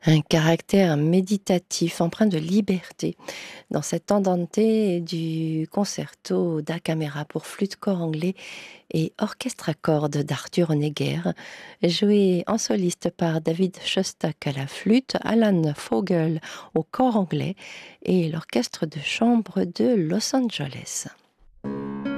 Un caractère méditatif, empreint de liberté. Dans cet andante du concerto da camera pour flûte, corps anglais et orchestre à cordes d'Arthur Honegger, joué en soliste par David Shostak à la flûte, Alan Fogel au corps anglais et l'orchestre de chambre de Los Angeles.